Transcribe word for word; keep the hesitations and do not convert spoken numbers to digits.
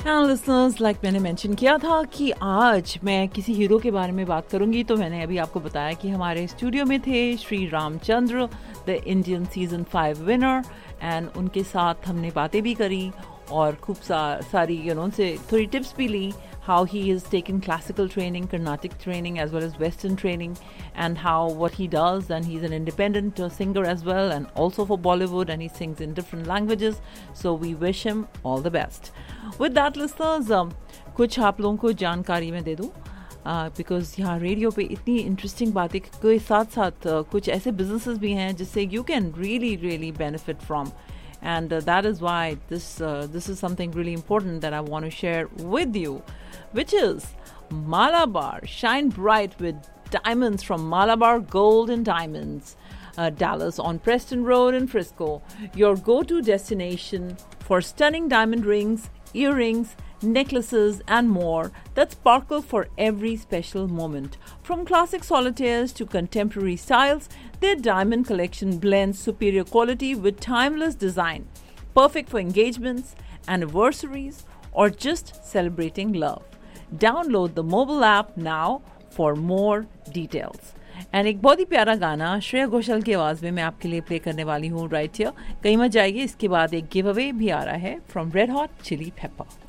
And listeners, like मैंने mention किया था कि आज मैं किसी हीरो के बारे में बात करूंगी, तो मैंने अभी आपको बताया कि हमारे स्टूडियो में थे Shri Ramchandra, the Indian season five winner, and उनके साथ हमने बातें भी करी और खूब सा, सारी यू नो से थोड़ी टिप्स भी ली, how he is taking classical training, Carnatic training, as well as Western training, and how what he does, and he's an independent uh, singer as well, and also for Bollywood, and he sings in different languages, so we wish him all the best. With that, listeners, um, कुछ आप लोगों को जानकारी मैं दे दूँ, because यहाँ radio पे इतनी इंटरेस्टिंग बातें के साथ साथ uh, कुछ ऐसे बिजनेसेस भी हैं जिससे you can really really benefit from. And uh, that is why this uh, this is something really important that I want to share with you, which is Malabar. Shine bright with diamonds from Malabar Gold and Diamonds, uh, Dallas on Preston Road in Frisco. Your go-to destination for stunning diamond rings, earrings, necklaces and more that sparkle for every special moment. From classic solitaires to contemporary styles, their diamond collection blends superior quality with timeless design, perfect for engagements, anniversaries, or just celebrating love. Download the mobile app now for more details. And एक बहुत ही प्यारा गाना श्रेया घोषाल की आवाज़ में मैं आपके लिए प्ले करने वाली हूँ राइट हियर. कहीं मत जाइए, इसके बाद एक गिव अवे भी आ रहा है from red hot chilli paper.